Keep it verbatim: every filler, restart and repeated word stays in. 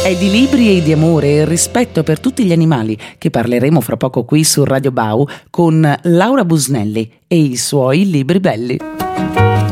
È di libri e di amore e rispetto per tutti gli animali che parleremo fra poco qui su Radio Bau con Laura Busnelli e i suoi libri belli.